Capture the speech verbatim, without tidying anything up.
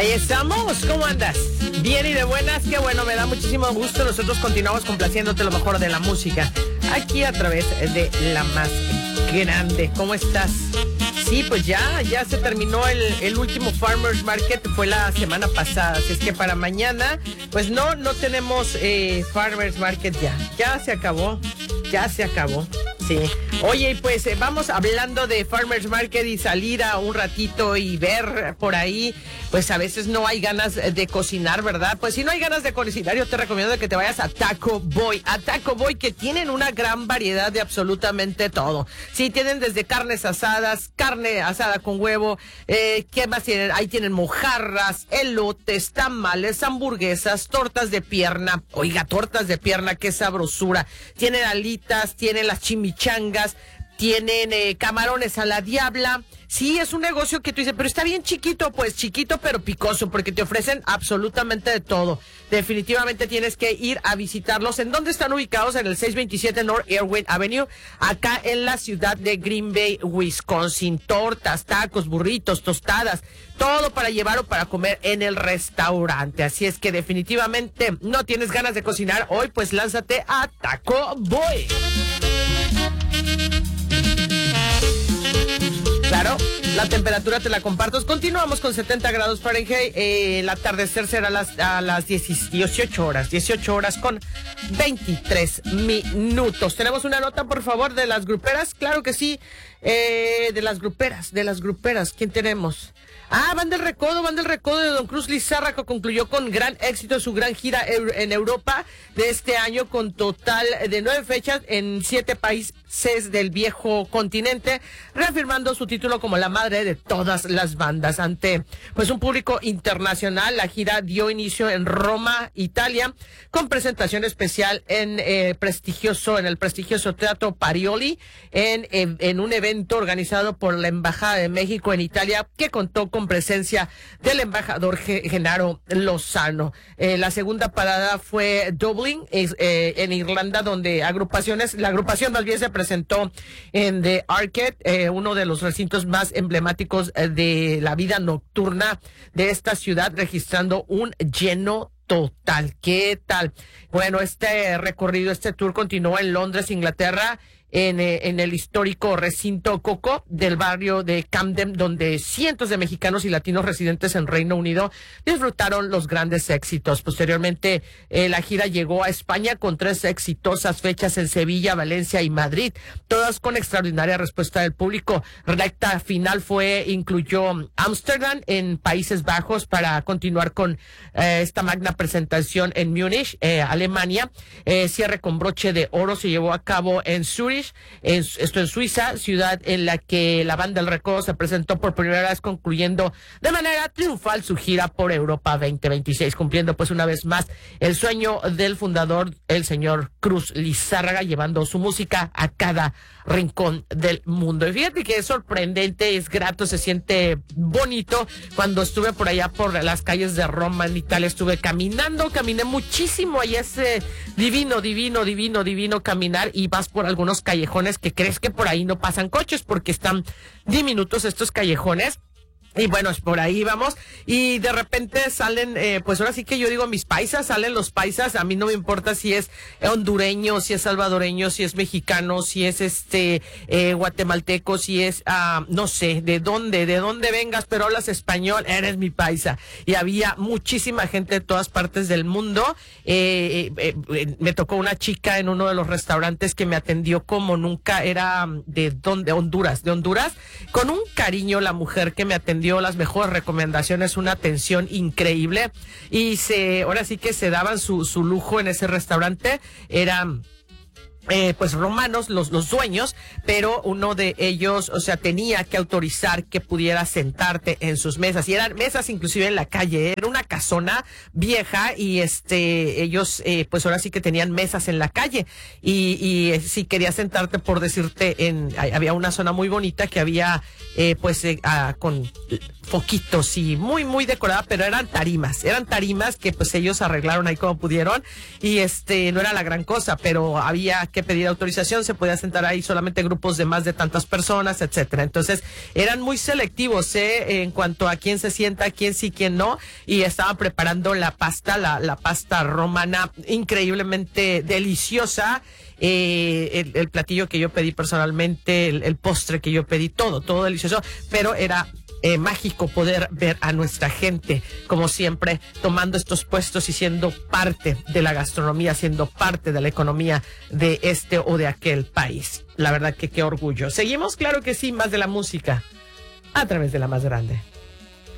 Ahí estamos, ¿cómo andas? Bien y de buenas, qué bueno, me da muchísimo gusto. Nosotros continuamos complaciéndote lo mejor de la música, aquí a través de la más grande. ¿Cómo estás? Sí, pues ya, ya se terminó el, el último Farmers Market, fue la semana pasada, así es que para mañana, pues no, no tenemos eh, Farmers Market ya, ya se acabó, ya se acabó. Sí. Oye, pues eh, vamos hablando de Farmers Market y salir a un ratito y ver por ahí, pues a veces no hay ganas de cocinar, ¿verdad? Pues si no hay ganas de cocinar, yo te recomiendo que te vayas a Taco Boy, a Taco Boy, que tienen una gran variedad de absolutamente todo. Sí, tienen desde carnes asadas, carne asada con huevo, eh, ¿qué más tienen? Ahí tienen mojarras, elotes, tamales, hamburguesas, tortas de pierna. Oiga, tortas de pierna, qué sabrosura. Tienen alitas, tienen las chimichangas, changas, tienen eh, camarones a la diabla. Sí, es un negocio que tú dices, pero está bien chiquito, pues chiquito pero picoso, porque te ofrecen absolutamente de todo. Definitivamente tienes que ir a visitarlos. ¿En dónde están ubicados? En el seiscientos veintisiete North Airway Avenue, acá en la ciudad de Green Bay, Wisconsin. Tortas, tacos, burritos, tostadas, todo para llevar o para comer en el restaurante. Así es que definitivamente no tienes ganas de cocinar hoy, pues lánzate a Taco Boy. Claro, la temperatura te la comparto. Continuamos con setenta grados Fahrenheit. Eh, el atardecer será a las, a las dieciocho horas. dieciocho horas con veintitrés minutos. ¿Tenemos una nota, por favor, de las gruperas? Claro que sí. Eh, de las gruperas, de las gruperas. ¿Quién tenemos? Ah, Van del Recodo, Van del Recodo de Don Cruz Lizárraga, que concluyó con gran éxito su gran gira en Europa de este año, con total de nueve fechas en siete países del viejo continente, reafirmando su título como la madre de todas las bandas. Ante pues un público internacional, la gira dio inicio en Roma, Italia, con presentación especial en eh, prestigioso, en el prestigioso Teatro Parioli, en, en, en un evento organizado por la Embajada de México en Italia, que contó con presencia del embajador Genaro Lozano. Eh, la segunda parada fue Dublín, eh, en Irlanda, donde agrupaciones, la agrupación más bien se presentó en The Arcade, eh, uno de los recintos más emblemáticos eh, de la vida nocturna de esta ciudad, registrando un lleno total. ¿Qué tal? Bueno, este recorrido, este tour continuó en Londres, Inglaterra, En, eh, en el histórico recinto Coco del barrio de Camden, donde cientos de mexicanos y latinos residentes en Reino Unido disfrutaron los grandes éxitos. Posteriormente, eh, la gira llegó a España con tres exitosas fechas en Sevilla, Valencia y Madrid, todas con extraordinaria respuesta del público. Recta final fue, incluyó Ámsterdam en Países Bajos, para continuar con eh, esta magna presentación en Múnich, eh, Alemania. Eh, cierre con broche de oro se llevó a cabo en Zurich, En, esto en Suiza, ciudad en la que la Banda del Recodo se presentó por primera vez, concluyendo de manera triunfal su gira por Europa veinte veintiséis, cumpliendo pues una vez más el sueño del fundador, el señor Cruz Lizárraga, llevando su música a cada rincón del mundo. Y fíjate que es sorprendente, es grato, se siente bonito. Cuando estuve por allá por las calles de Roma, en Italia, estuve caminando, caminé muchísimo, allá es eh, divino, divino, divino, divino caminar, y vas por algunos callejones que crees que por ahí no pasan coches porque están diminutos estos callejones. Y bueno, por ahí vamos, y de repente salen, eh, pues ahora sí que yo digo mis paisas, salen los paisas. A mí no me importa si es hondureño, si es salvadoreño, si es mexicano, si es este eh, guatemalteco, si es, uh, no sé, de dónde, de dónde vengas, pero hablas español, eres mi paisa. Y había muchísima gente de todas partes del mundo. Eh, eh, eh, me tocó una chica en uno de los restaurantes que me atendió como nunca, era de dónde, Honduras, de Honduras, con un cariño la mujer que me atendió, dio las mejores recomendaciones, una atención increíble, y se, ahora sí que se daban su, su lujo en ese restaurante. Eran Eh, pues romanos los los dueños, pero uno de ellos, o sea, tenía que autorizar que pudieras sentarte en sus mesas, y eran mesas inclusive en la calle. Era una casona vieja, y este ellos eh, pues ahora sí que tenían mesas en la calle, y, y eh, si querías sentarte, por decirte, en había una zona muy bonita que había eh, pues eh, ah, con foquitos y muy muy decorada, pero eran tarimas, eran tarimas que pues ellos arreglaron ahí como pudieron, y este no era la gran cosa, pero había que que pedir autorización, se podía sentar ahí solamente grupos de más de tantas personas, etcétera. Entonces, eran muy selectivos, ¿eh? En cuanto a quién se sienta, quién sí, quién no, y estaban preparando la pasta, la, la pasta romana, increíblemente deliciosa. Eh, el, el platillo que yo pedí personalmente, el, el postre que yo pedí, todo, todo delicioso, pero era eh, mágico poder ver a nuestra gente, como siempre, tomando estos puestos y siendo parte de la gastronomía, siendo parte de la economía de este o de aquel país. La verdad que qué orgullo. Seguimos, claro que sí, más de la música a través de la más grande.